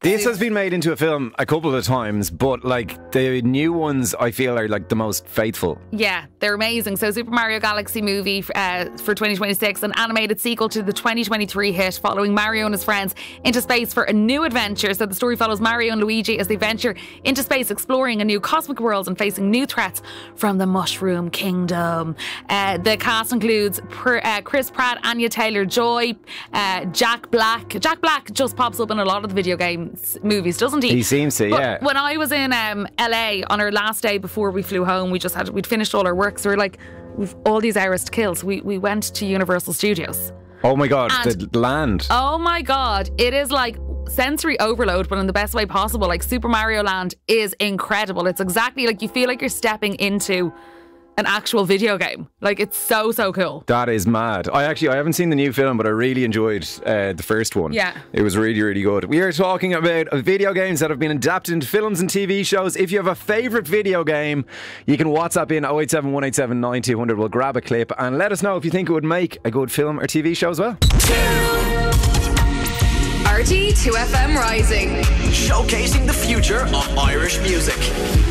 This has been made into a film a couple of times, but like the new ones I feel are like the most faithful. Yeah, they're amazing. So Super Mario Galaxy movie for 2026, an animated sequel to the 2023 hit, following Mario and his friends into space for a new adventure. So the story follows Mario and Luigi as they venture into space, exploring a new cosmic world and facing new threats from the Mushroom Kingdom. The cast includes Chris Pratt, Anya Taylor-Joy, Jack Black. Jack Black just pops up in a lot of the video games movies, doesn't he? He seems to, yeah. When I was in LA on our last day before we flew home, we'd finished all our work, so we were like, we've all these hours to kill, so we went to Universal Studios. Oh my god, the land. Oh my god, it is like sensory overload, but in the best way possible. Like, Super Mario Land is incredible. It's exactly like you feel like you're stepping into an actual video game. Like, it's so cool. That is mad. I haven't seen the new film, but I really enjoyed the first one. Yeah. It was really good. We are talking about video games that have been adapted into films and TV shows. If you have a favourite video game, you can WhatsApp in 087 187 9200. We'll grab a clip and let us know if you think it would make a good film or TV show as well. RT2FM Rising, showcasing the future of Irish music.